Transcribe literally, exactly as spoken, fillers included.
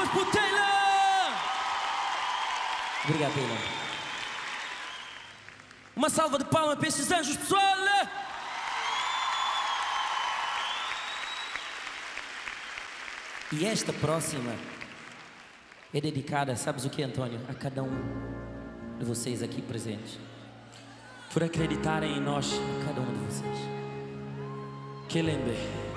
palmas pro Taylor! Obrigado, Taylor. Uma salva de palmas para esses anjos, pessoal! E esta próxima é dedicada, sabes o que, Antônio? A cada um de vocês aqui presentes. Por acreditarem em nós, a cada um de vocês. Que lembre